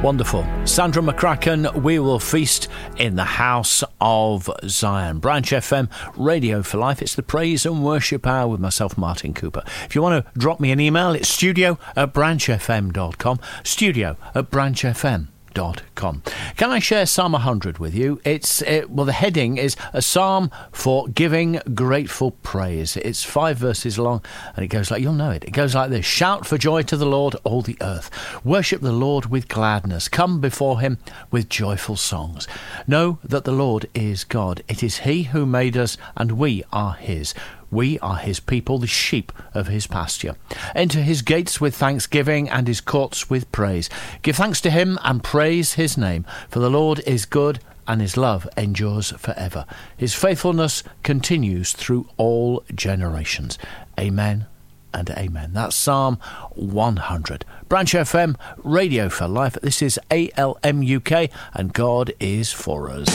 Wonderful. Sandra McCracken, We Will Feast in the House of Zion. Branch FM, Radio for Life. It's the Praise and Worship Hour with myself, Martin Cooper. If you want to drop me an email, it's studio@branchfm.com. Studio@branchfm.com. Can I share Psalm 100 with you? The heading is a psalm for giving grateful praise. It's 5 verses long, and it goes like, you'll know it. It goes like this: shout for joy to the Lord, all the earth. Worship the Lord with gladness. Come before him with joyful songs. Know that the Lord is God. It is he who made us, and we are his. We are his people, the sheep of his pasture. Enter his gates with thanksgiving and his courts with praise. Give thanks to him and praise his name. For the Lord is good and his love endures forever. His faithfulness continues through all generations. Amen and amen. That's Psalm 100. Branch FM, Radio for Life. This is ALM UK, and God is for us.